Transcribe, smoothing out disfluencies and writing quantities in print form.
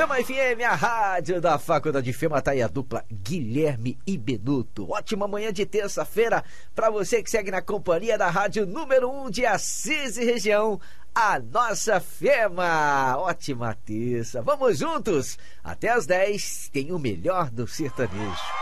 Fema FM, a rádio da Faculdade Fema, tá aí a dupla Guilherme e Benuto. Ótima manhã de terça-feira para você que segue na companhia da rádio número 1 de Assis e região, a nossa Fema. Ótima terça, vamos juntos, até as 10 tem o melhor do sertanejo.